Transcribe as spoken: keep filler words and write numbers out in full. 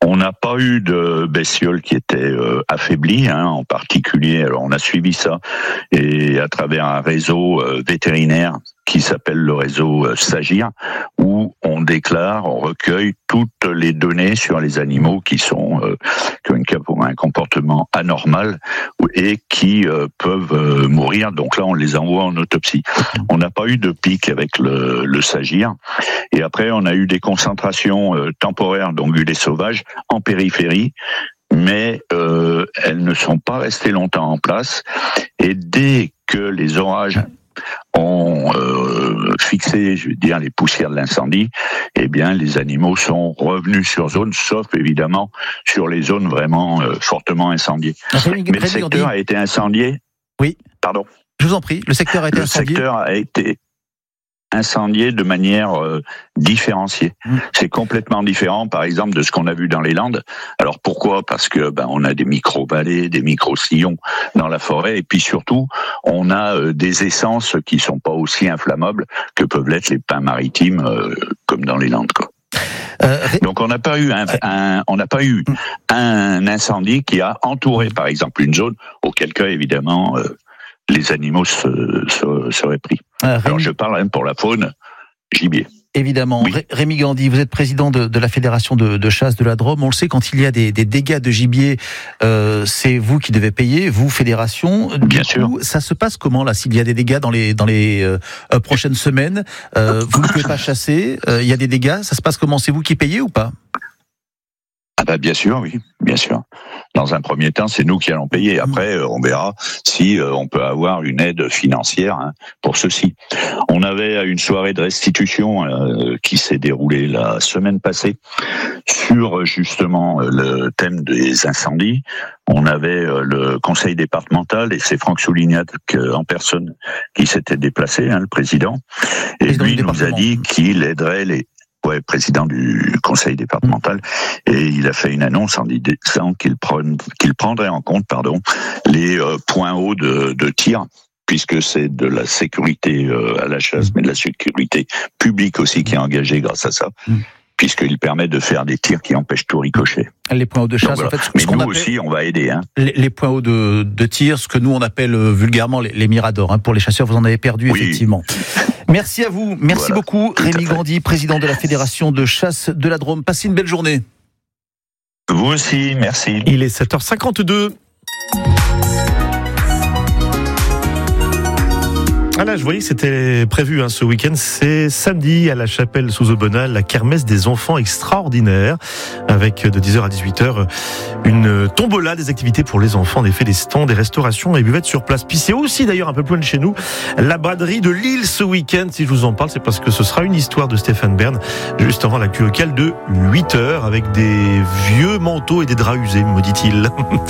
On n'a pas eu de bestioles qui étaient euh, affaiblies, hein, en particulier. Alors on a suivi ça et à travers un réseau euh, vétérinaire qui s'appelle le réseau euh, Sagir, où on déclare, on recueille toutes les données sur les animaux qui sont euh, qui ont une, un comportement anormal et qui euh, peuvent euh, mourir. Donc là, on les envoie en autopsie. On n'a pas eu de pic avec le, le Sagir. Et après, on a eu des concentrations euh, temporaires d'ongulés sauvages en périphérie, mais euh, elles ne sont pas restées longtemps en place. Et dès que les orages ont euh, fixé, je veux dire, les poussières de l'incendie, eh bien, les animaux sont revenus sur zone, sauf évidemment sur les zones vraiment euh, fortement incendiées. Rémi, Mais le Rémi secteur Gandhi. a été incendié. Oui. Pardon. Je vous en prie. Le secteur a été Le incendié. secteur a été incendié de manière euh, différenciée. Mmh. C'est complètement différent, par exemple, de ce qu'on a vu dans les Landes. Alors pourquoi ? Parce que ben on a des micro-vallées, des micro-sillons dans la forêt, et puis surtout, on a euh, des essences qui sont pas aussi inflammables que peuvent l'être les pins maritimes, euh, comme dans les Landes, quoi. Euh, Donc on n'a pas eu un, un on n'a pas eu un incendie qui a entouré, par exemple, une zone, auquel cas évidemment euh, les animaux se, se, seraient pris. Euh, Alors je parle même pour la faune, gibier. Évidemment. Oui. Rémi Gandhi, vous êtes président de, de la Fédération de, de chasse de la Drôme. On le sait, quand il y a des, des dégâts de gibier, euh, c'est vous qui devez payer, vous, Fédération. Bien du sûr. coup, ça se passe comment, là, s'il y a des dégâts dans les, dans les euh, prochaines semaines euh, vous ne pouvez pas chasser, euh, il y a des dégâts, ça se passe comment ? C'est vous qui payez ou pas ? Ah bah bien sûr, oui, bien sûr. Dans un premier temps, c'est nous qui allons payer. Après, euh, on verra si euh, on peut avoir une aide financière hein, pour ceci. On avait une soirée de restitution euh, qui s'est déroulée la semaine passée sur justement euh, le thème des incendies. On avait euh, le conseil départemental et c'est Franck Soulignac euh, en personne qui s'était déplacé, hein, le président. Et lui nous a dit qu'il aiderait les Ouais, président du conseil départemental, et il a fait une annonce en disant qu'il, prenne, qu'il prendrait en compte, pardon, les euh, points hauts de, de tir, puisque c'est de la sécurité euh, à la chasse, mais de la sécurité publique aussi qui est engagée grâce à ça. Mm. Puisqu'il permet de faire des tirs qui empêchent tout ricochet. Les points hauts de chasse, voilà. en fait, ce mais qu'on nous appelle, aussi, on va aider. Hein. Les, les points hauts de, de tir, ce que nous on appelle vulgairement les, les miradors. Hein, pour les chasseurs, vous en avez perdu, oui. Effectivement. Merci à vous, merci voilà, beaucoup, Rémi Gandhi, président de la Fédération de chasse de la Drôme. Passez une belle journée. Vous aussi, merci. Il est sept heures cinquante-deux. Ah là, je voyais que c'était prévu hein, ce week-end. C'est samedi à la chapelle sous Aubenas, la kermesse des enfants extraordinaires, avec de dix heures à dix-huit heures une tombola, des activités pour les enfants, des faits, des stands, des restaurations et buvettes sur place. Puis c'est aussi d'ailleurs un peu plus loin de chez nous, la braderie de Lille ce week-end. Si je vous en parle, c'est parce que ce sera une histoire de Stéphane Bern juste avant l'actu locale de huit heures avec des vieux manteaux et des draps usés, me dit-il.